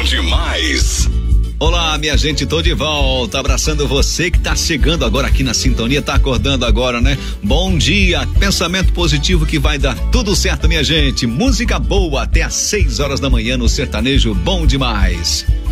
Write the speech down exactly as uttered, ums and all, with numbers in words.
demais. Olá, minha gente, tô de volta, abraçando você que tá chegando agora aqui na sintonia, tá acordando agora, né? Bom dia, pensamento positivo que vai dar tudo certo, minha gente. Música boa até às seis horas da manhã no Sertanejo Bom Demais.